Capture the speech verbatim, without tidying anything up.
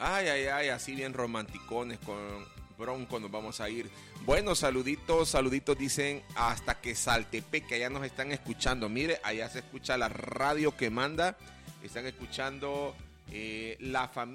Ay, ay, ay, así bien romanticones con Bronco nos vamos a ir. Bueno, saluditos, saluditos dicen hasta que Saltepeque, allá nos están escuchando. Mire, allá se escucha la radio que manda. Están escuchando eh, la familia.